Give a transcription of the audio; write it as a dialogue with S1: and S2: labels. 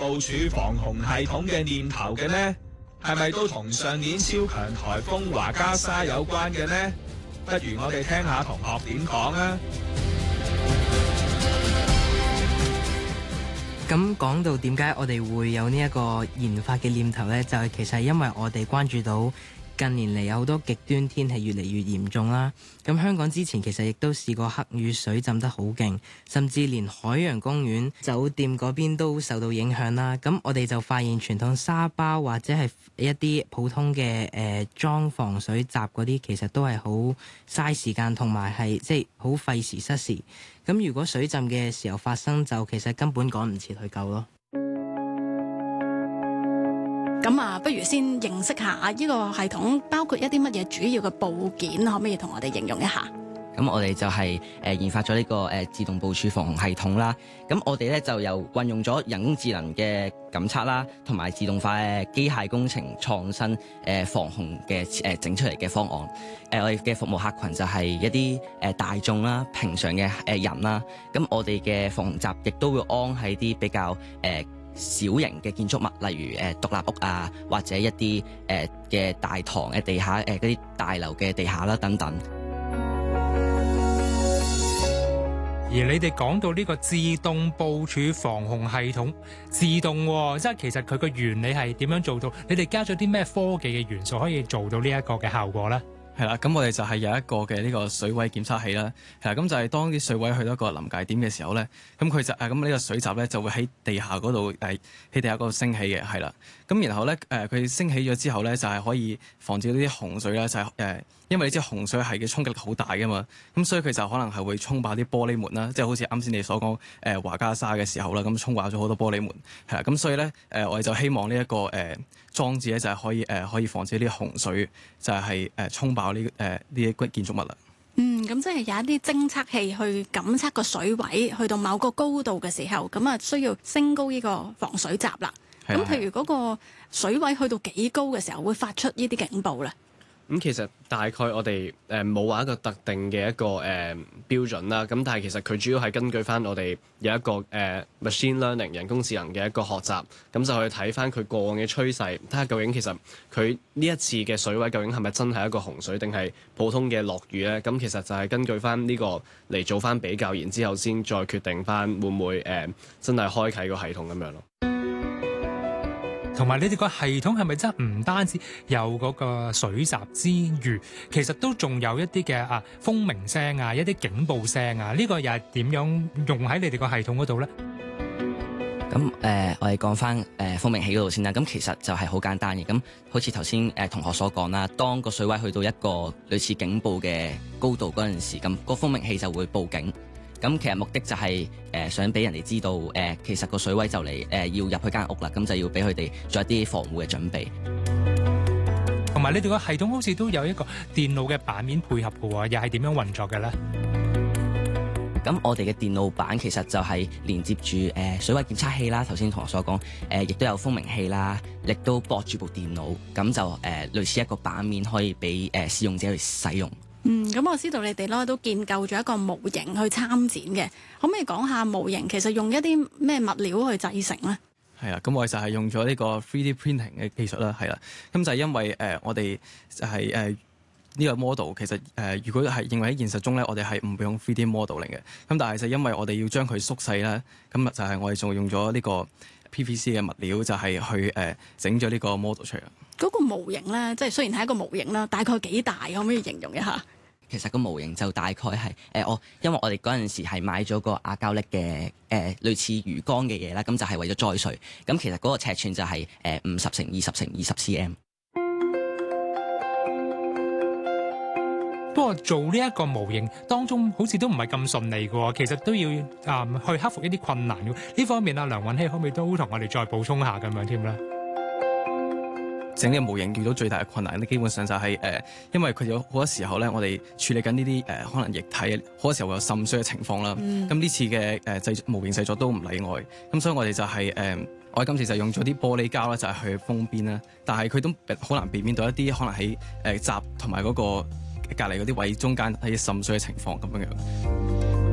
S1: 部署防洪系統嘅念頭嘅呢？係咪都同上年超強颱風華加莎有關嘅呢？不如我哋聽下同學點講啊！
S2: 咁講到點解我哋會有呢一個研發嘅念頭呢？就係其實係因為我哋關注到近年嚟有好多極端天氣越嚟越嚴重啦。咁香港之前其實亦都試過黑雨水浸得好勁，甚至連海洋公園酒店嗰邊都受到影響啦。咁我哋就發現傳統沙包或者係一啲普通嘅裝防水閘嗰啲，其實都係好嘥時間，同埋係即係好費時失事。咁如果水浸嘅時候發生，就其實根本趕唔切去救咯。
S3: 咁啊，不如先認識下呢個系統包括一啲乜嘢主要嘅部件，可唔可以同我哋形容一下？
S4: 咁我哋就係研發咗呢個自動部署防洪系統啦。咁我哋咧就由運用咗人工智能嘅感測啦，同埋自動化嘅機械工程創新防洪嘅整出嚟嘅方案。我哋嘅服務客群就係一啲大眾啦、平常嘅人啦。咁我哋嘅防洪閘亦都會安喺啲比較小型嘅建築物，例如獨立屋啊，或者一啲嘅大堂嘅地下嗰啲大樓嘅地下啦等等。
S5: 而你哋講到呢個自動部署防洪系統，自動即係其實佢個原理係點樣做到？你哋加咗啲咩科技嘅元素可以做到呢一個嘅效果呢？
S6: 係啦，咁我哋就係有一個嘅呢個水位檢測器啦。係啦，咁就係當啲水位去到一個臨界點嘅時候咧，咁佢就咁呢個水閘咧就會喺地下嗰度喺地下嗰度升起嘅，係啦。咁然後咧佢升起咗之後咧就係可以防止呢啲洪水啦，就係因為你知洪水係嘅衝擊力好大㗎嘛，咁所以佢就可能係會衝爆啲玻璃門啦，即係好似啱先你所講華加莎嘅時候啦，咁衝爆咗好多玻璃門，係啦，咁所以咧我哋就希望呢一個裝置咧就係可以防止呢啲洪水就係衝爆呢啲建築物啦。
S3: 咁即係有一啲偵測器去感測個水位，去到某個高度嘅時候，咁啊需要升高呢個防水閘啦。咁譬如嗰個水位去到幾高嘅時候，會發出呢啲警報咧？
S7: 咁其實大概我哋冇話一個特定嘅一個標準啦，咁但係其實佢主要係根據翻我哋有一個machine learning 人工智能嘅一個學習，咁就去睇翻佢過往嘅趨勢，睇下究竟其實佢呢一次嘅水位究竟係咪真係一個洪水定係普通嘅落雨咧？咁其實就係根據翻呢個嚟做翻比較，然之後先再決定翻會唔會真係開啟個系統咁樣咯。
S5: 同埋你哋個系統係咪真係唔單止有嗰個水閘之餘，其實都仲有一啲嘅風鳴聲啊，一啲警報聲啊，呢個又係點樣用喺你哋個系統嗰度咧？
S4: 咁我哋講翻風鳴器嗰度先啦。咁其實就係好簡單嘅。咁好似頭先同學所講啦，當個水位去到一個類似警報嘅高度嗰陣時，咁個風鳴器就會報警。咁其實目的就係想俾人哋知道其實個水位就嚟要入去間屋啦，咁就要俾佢哋做一啲防護嘅準備。
S5: 同埋你哋個系統好似都有一個電腦嘅版面配合嘅喎，又係點樣運作嘅咧？
S4: 咁我哋嘅電腦板其實就係連接住水位檢測器啦，頭先同學所講亦都有風鳴器啦，亦都駁住部電腦，咁就類似一個版面可以俾使用者去使用。
S3: 咁我知道你哋咧都建構咗一個模型去參展嘅，可唔可以講下模型其實用一啲咩物料去製成咧？
S6: 係啦，咁我哋就係用咗呢個 3D printing 嘅技術啦，係啦，咁就係因為我哋就係呢個 model 其實如果係認為喺現實中咧，我哋係唔會用 3D modeling 嘅，咁但係就因為我哋要將佢縮細啦，咁就係我哋仲用咗呢個 PVC 嘅物料，就係去整咗呢個 model 出嚟。嗰個模型咧，即係雖然係一個模型啦，大概幾大？可唔可以形容一下？
S4: 其實個模型就大概係因為我哋嗰陣時係買咗個亞膠粒嘅類似魚缸嘅嘢啦，咁就係為咗載水。咁其實嗰個尺寸就係50乘20乘20 cm。
S5: 不過做呢一個模型當中好似都唔係咁順利嘅喎，其實都要去克服一啲困難嘅。呢方面梁允熙可唔可以都同我哋再補充下咁樣添咧？
S6: 整呢個模型遇到最大嘅困難咧，基本上就係因為佢有好多時候咧，我哋處理緊呢啲可能液體，好多時候會有滲水嘅情況啦。咁呢次嘅模型製作都唔例外。咁所以我哋就係我哋今次就用咗啲玻璃膠啦，就係去封邊啦。但係佢都好難避免到一啲可能喺閘同埋嗰個隔離嗰啲位中間係滲水嘅情況咁樣樣。